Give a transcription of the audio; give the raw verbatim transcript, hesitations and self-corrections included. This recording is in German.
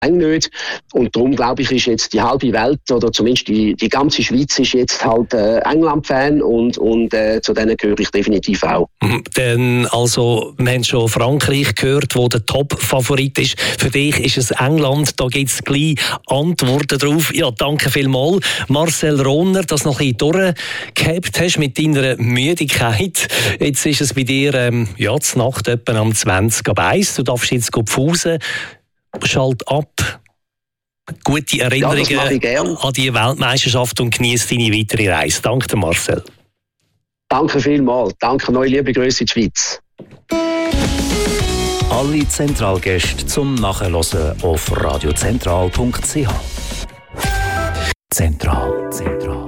nicht. Und darum, glaube ich, ist jetzt die halbe Welt, oder zumindest die, die ganze Schweiz ist jetzt halt äh, England-Fan und, und äh, zu denen gehöre ich definitiv auch. Mhm. Denn, also, wir haben schon Frankreich gehört, wo der Top-Favorit ist. Für dich ist es England, da gibt es gleich Antworten drauf. Ja, danke vielmals. Marcel Rohner, dass du noch ein bisschen durchgehabt hast mit deiner Müdigkeit. Jetzt ist es bei dir, ähm, ja, zur Nacht etwa am zwanzig ab eins. Du darfst jetzt pfusen. Schalt ab. Gute Erinnerungen ja, an die Weltmeisterschaft und genieß deine weitere Reise. Danke, Marcel. Danke vielmals. Danke, neue liebe Grüße in die Schweiz. Alle Zentralgäste zum Nachhören auf radiozentral punkt c h. Zentral, Zentral.